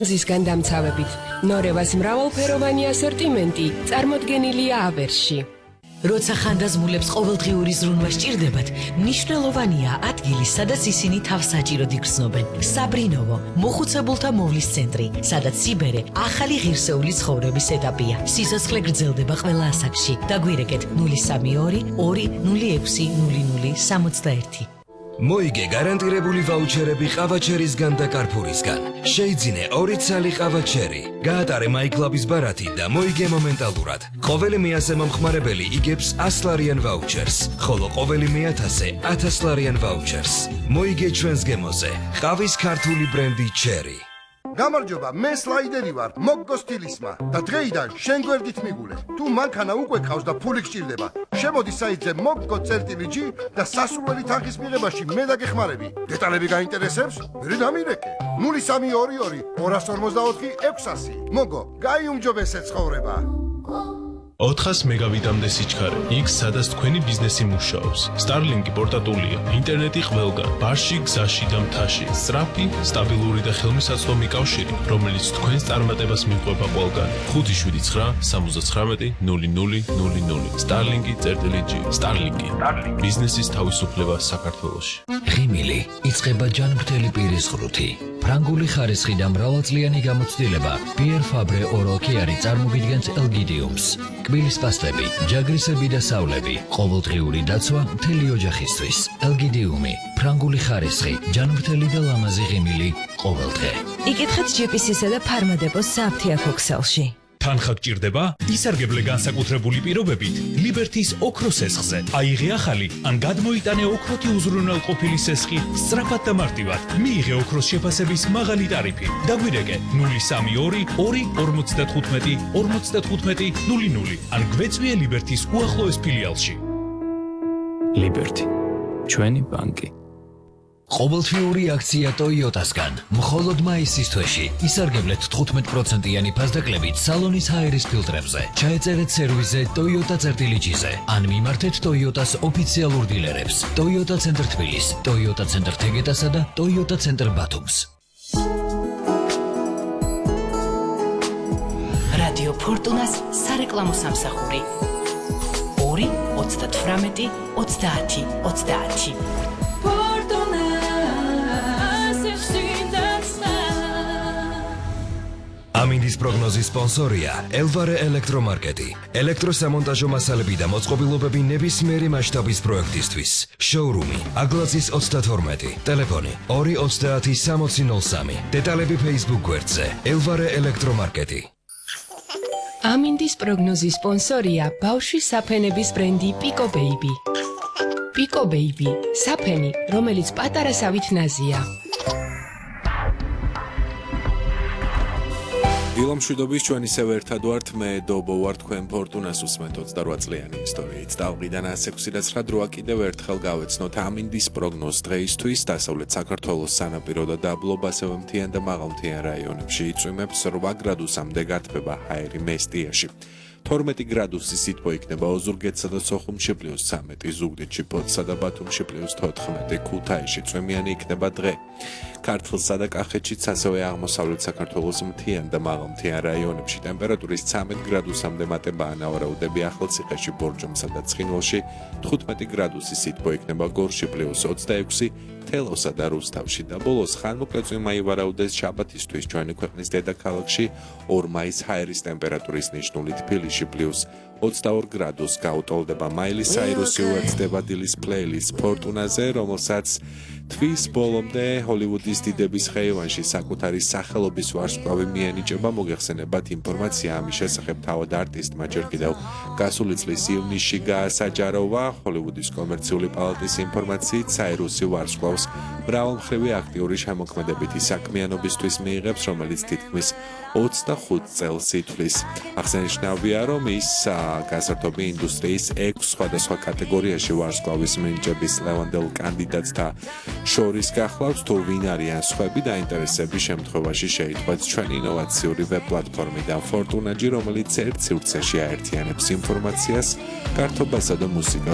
ზისგან დამცავებით. ნორევას მრავალფეროვანი ასორტიმენტი წარმოდგენილია ავერში. როცა ხანდაზმულებს ყოველდღიური ზრუნვა სჭირდებათ, მნიშვნელოვანია ადგილი, სადაც ისინი თავს საჭიროდ იგრძნობენ. საბრინოვო, მოხუცებულთა მოვლის центრი, სადაც სიბერე ახალი ღირსეული ცხოვრების ეტაპია. სიცოცხლე გრძელდება ყველა ასაკში. დაგვირეკეთ 032 206 0061. მოიგე გარანტირებული ვაუჩერები ყავაჩერისგან და კარფურისგან. შეიძინე 2 ცალი ყავაჩერი. გაატარე MyClub-ის ბარათი და მოიგე მომენტალურად. ყოველი მე-100 მომხმარებელი იგებს 100 ლარიან ვაუჩერს, ხოლო ყოველი მე-1000 1000 ლარიან ვაუჩერს. მოიგე ჩვენს გემოზე. ყავის ქართული ბრენდი ჩერი. გამარჯობა, მე სლაიდერი ვარ, მოგგო სტილისმა და დღეიდან შენ გვერდით მიგულე. თუ მანქანა უკვე ყავს და ფული გჭირდება, შემოდი საიტზე moggo.g და სასურველი თანხის მიღებაში მე დაგეხმარები. დეტალები გაინტერესებს? მე დამირეკე. 0322 254 600. მოგო, გაიუმჯობესე ცხოვრება. 400 მეგაბიტამდე სიჩქარე, იქ სადაც თქვენი ბიზნესი მუშაობს. Starlink-ი პორტატულია, ინტერნეტი ყველგან, ბარში, გზაში და მთაში. სწრაფი, სტაბილური და ხელმისაწვდომი კავშირი, რომელიც თქვენს წარმატებას მიყვება ყველგან. 579 79 0000. Starlink.g. Starlink-ი. ბიზნესის თავისუფლება საქართველოში. ღიმილი იწყება ჯანმრთელი პირის ღრუთი. ფრანგული ხარისხი და მრავალწლიანი გამოცდილება Pierre Fabre Oral Care წარმოგიდგენს ელგიდიუმს. კბილის პასტები, ჯაგრისები და სავლები, ყოველდღიური დაცვა მთელი ოჯახისთვის. ელგიდიუმი, ფრანგული ხარისხი, ჯანმრთელი და ლამაზი ღიმილი ყოველდღე. იკითხეთ GPS-ისა და ფარმადეპოს სააფთიაქო ქსელში. თანხა გჭირდება? ისარგებლე განსაკუთრებული პირობებით ლიბერთის ოქროს სესხზე. აიღე ახალი ან გადმოიტანე ოქროთი უზრუნველყოფილი სესხი სწრაფად და მარტივად. მიიღე ოქროს შეფასების მაღალი ტარიფი. დაგვირეკე 032 255 55 00 ან გვეწვიე ლიბერთის უახლოეს ფილიალში. ლიბერთი, ჩვენი ბანკი. ყოველთვიური აქცია Toyota-სგან. მხოლოდ მაისის თვეში ისარგებლეთ 15%-იანი ფასდაკლებით სალონის ჰაერის ფილტრებზე. ჩაეწერეთ სერვისზე Toyota.gz-ზე ან მიმართეთ Toyota-s ოფიციალურ დილერებს. Toyota Center თბილის, Toyota Center თეგეტასა და Toyota Center ბათუმს. რადიო ფორტუნას სარეკლამო სამსახური 2 38 30 30. ამინდის პროგნოზის სპონსორია Elvare ელექტრომარკეტი. ელექტროსამონტაჟო მასალები და მოწყობილობები ნებისმიერი მასშტაბის პროექტისთვის. შოურუმი აგლაზის 32, ტელეფონი 230 6003. დეტალები Facebook გვერდზე Elvare ელექტრომარკეტი. ამინდის პროგნოზის სპონსორია ბავშვის საფენების ბრენდი Pico Baby. Pico Baby, საფენი, რომელიც პატარა სავით ნაზია. დილომშვიდობის ჩვენ ისევ ერთად ვართ, მე დობო ვარ, თქვენ ფორტუნას უსმენთ 28 წლიანი ისტორიით. ტალღიდან 106-9 დროა კიდევ ერთხელ გავეცნოთ ამინდის პროგნოზს დღეისთვის. დასავლეთ საქართველოს სანაპირო და დაბლობ, ასევე მთიან და მაღალმთიან რაიონებში იწვიმებს 8 გრადუსამდე გართბება ჰაერი მესტიაში. 12 გრადუსი სითბო იქნება ოზურგეთსა და სოხუმში +13, ზუგდიდში 20-სა და ბათუმში +14, ქუთაისში წვიმიანი იქნება დღე. ქართლსა და კახეთშიც, ასევე აღმოსავლეთ საქართველოს მთიან და მაღალმთიან რაიონებში ტემპერატურის 13 გრადუსამდე მატებაა ნავარაუდები ახალციხეში, ბორჯომსა და ცხინვალში, 15 გრადუსი სითბო იქნება გორში +26, თელავსა და რუსთავში და ბოლოს ხანმოკლე წვიმა ივარაუდეს შაბათისთვის ჩვენი ქვეყნის დედაქალაქში 2 მაისს ჰაერის ტემპერატურის ნიშნული თბილისში +22 გრადუსს გაუტოლდება. მაილის საირუსი უერთდება დილის პლეილის ფორტუნაზე, რომელსაც თვის ბოლომდე ჰოლივუდის დიდების ხეივანში საკუთარი სახელობის ვარსკვლავი მიენიჭება. მოგეხსენებათ ინფორმაცია ამის შესახებ თავად არტისტმა ჯერ კიდევ გასული წლის ივნისში გაასაჯაროვა. ჰოლივუდის კომერციული პალატის ინფორმაციით საირუსი ვარსკვლავს მრავალმხრივი აქტიური შემოქმედებითი საქმიანობისთვის მიიღებს, რომელიც თითქმის 25 წელს ითვლის. აღსანიშნავია, რომ ის გასართობი ინდუსტრიის 6 სხვადასხვა კატეგორიაში ვარსკვლავის მინიჭების ლევანდელ კანდიდატთა შორის გახლავს. თუ ვინ არიან სხვები დაინტერესების შემთხვევაში შეიტყვეთ ჩვენი ინოვაციური ვებ პლატფორმიდან Fortuna.g, რომელიც ერთ სივრცეში აერთიანებს ინფორმაციას, გართობასა და მუსიკას.